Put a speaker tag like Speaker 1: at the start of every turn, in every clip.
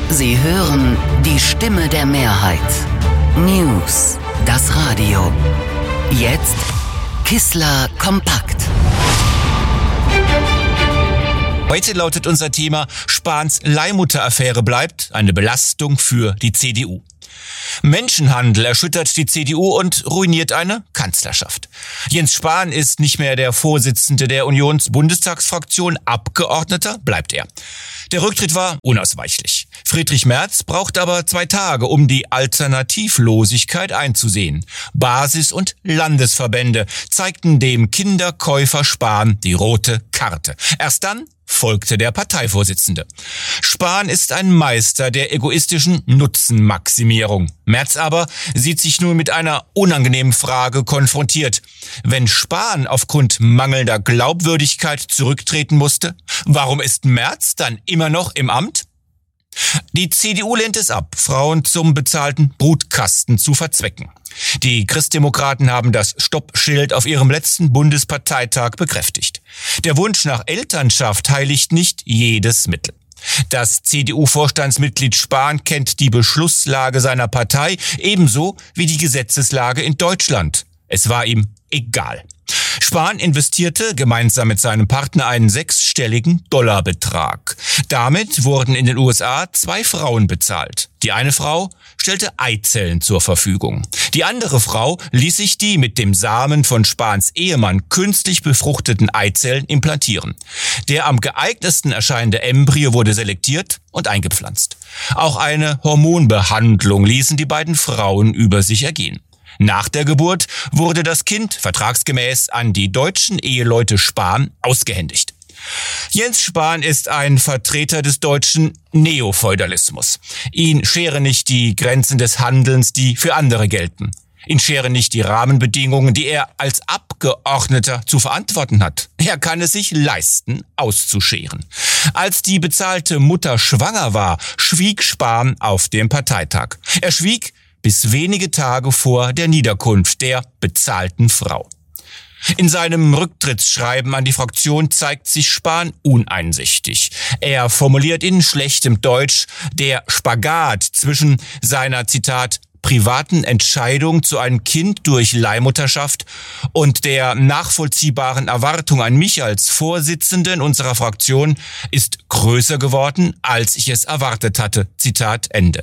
Speaker 1: Sie hören die Stimme der Mehrheit. News, das Radio. Jetzt Kissler kompakt.
Speaker 2: Heute lautet unser Thema: Spahns Leihmutter-Affäre bleibt eine Belastung für die CDU. Menschenhandel erschüttert die CDU und ruiniert eine Kanzlerschaft. Jens Spahn ist nicht mehr der Vorsitzende der Unions-Bundestagsfraktion, Abgeordneter bleibt er. Der Rücktritt war unausweichlich. Friedrich Merz braucht aber 2 Tage, um die Alternativlosigkeit einzusehen. Basis- und Landesverbände zeigten dem Kinderkäufer Spahn die rote Karte. Erst dann folgte der Parteivorsitzende. Spahn ist ein Meister der egoistischen Nutzenmaximierung. Merz aber sieht sich nun mit einer unangenehmen Frage konfrontiert. Wenn Spahn aufgrund mangelnder Glaubwürdigkeit zurücktreten musste, warum ist Merz dann immer noch im Amt? Die CDU lehnt es ab, Frauen zum bezahlten Brutkasten zu verzwecken. Die Christdemokraten haben das Stoppschild auf ihrem letzten Bundesparteitag bekräftigt. Der Wunsch nach Elternschaft heiligt nicht jedes Mittel. Das CDU-Vorstandsmitglied Spahn kennt die Beschlusslage seiner Partei ebenso wie die Gesetzeslage in Deutschland. Es war ihm egal. Spahn investierte gemeinsam mit seinem Partner einen 6-stelligen Dollarbetrag. Damit wurden in den USA 2 Frauen bezahlt. Die eine Frau stellte Eizellen zur Verfügung. Die andere Frau ließ sich die mit dem Samen von Spahns Ehemann künstlich befruchteten Eizellen implantieren. Der am geeignetsten erscheinende Embryo wurde selektiert und eingepflanzt. Auch eine Hormonbehandlung ließen die beiden Frauen über sich ergehen. Nach der Geburt wurde das Kind vertragsgemäß an die deutschen Eheleute Spahn ausgehändigt. Jens Spahn ist ein Vertreter des deutschen Neofeudalismus. Ihn scheren nicht die Grenzen des Handelns, die für andere gelten. Ihn scheren nicht die Rahmenbedingungen, die er als Abgeordneter zu verantworten hat. Er kann es sich leisten, auszuscheren. Als die bezahlte Mutter schwanger war, schwieg Spahn auf dem Parteitag. Er schwieg bis wenige Tage vor der Niederkunft der bezahlten Frau. In seinem Rücktrittsschreiben an die Fraktion zeigt sich Spahn uneinsichtig. Er formuliert in schlechtem Deutsch, der Spagat zwischen seiner, Zitat, privaten Entscheidung zu einem Kind durch Leihmutterschaft und der nachvollziehbaren Erwartung an mich als Vorsitzenden unserer Fraktion ist größer geworden, als ich es erwartet hatte. Zitat Ende.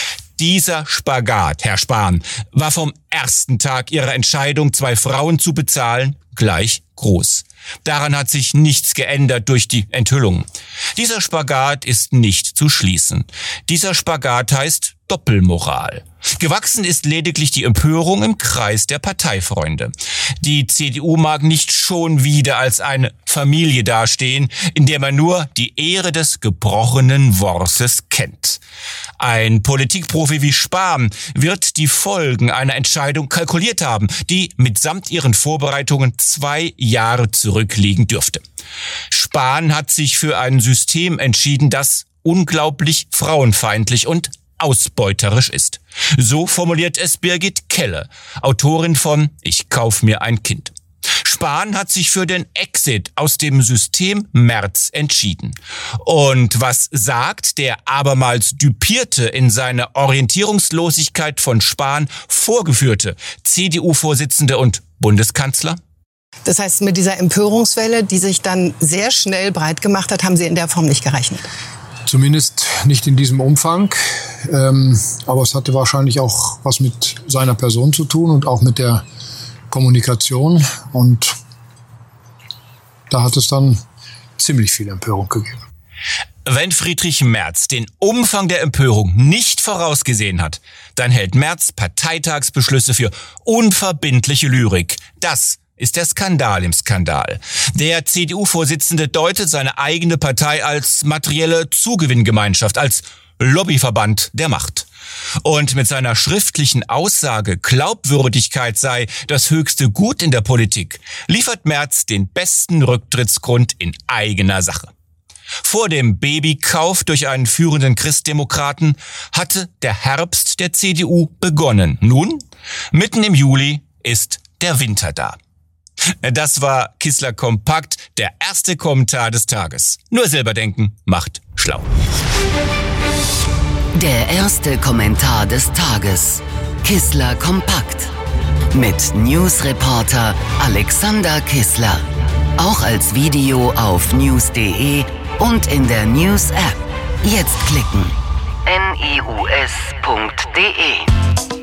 Speaker 2: Dieser Spagat, Herr Spahn, war vom ersten Tag Ihrer Entscheidung, 2 Frauen zu bezahlen, gleich groß. Daran hat sich nichts geändert durch die Enthüllungen. Dieser Spagat ist nicht zu schließen. Dieser Spagat heißt Doppelmoral. Gewachsen ist lediglich die Empörung im Kreis der Parteifreunde. Die CDU mag nicht schon wieder als eine Familie dastehen, in der man nur die Ehre des gebrochenen Wortes kennt. Ein Politikprofi wie Spahn wird die Folgen einer Entscheidung kalkuliert haben, die mitsamt ihren Vorbereitungen 2 Jahre zurückliegen dürfte. Spahn hat sich für ein System entschieden, das unglaublich frauenfeindlich und ausbeuterisch ist. So formuliert es Birgit Kelle, Autorin von Ich kauf mir ein Kind. Spahn hat sich für den Exit aus dem System Merz entschieden. Und was sagt der abermals düpierte, in seiner Orientierungslosigkeit von Spahn vorgeführte CDU-Vorsitzende und Bundeskanzler?
Speaker 3: Das heißt, mit dieser Empörungswelle, die sich dann sehr schnell breit gemacht hat, haben Sie in der Form nicht gerechnet?
Speaker 4: Zumindest nicht in diesem Umfang. Aber es hatte wahrscheinlich auch was mit seiner Person zu tun und auch mit der Kommunikation. Und da hat es dann ziemlich viel Empörung gegeben.
Speaker 2: Wenn Friedrich Merz den Umfang der Empörung nicht vorausgesehen hat, dann hält Merz Parteitagsbeschlüsse für unverbindliche Lyrik. Das ist der Skandal im Skandal. Der CDU-Vorsitzende deutet seine eigene Partei als materielle Zugewinngemeinschaft, als Lobbyverband der Macht. Und mit seiner schriftlichen Aussage, Glaubwürdigkeit sei das höchste Gut in der Politik, liefert Merz den besten Rücktrittsgrund in eigener Sache. Vor dem Babykauf durch einen führenden Christdemokraten hatte der Herbst der CDU begonnen. Nun, mitten im Juli, ist der Winter da. Das war Kissler kompakt, der erste Kommentar des Tages. Nur selber denken macht schlau.
Speaker 1: Der erste Kommentar des Tages. Kissler kompakt. Mit Newsreporter Alexander Kissler. Auch als Video auf news.de und in der News-App. Jetzt klicken. news.de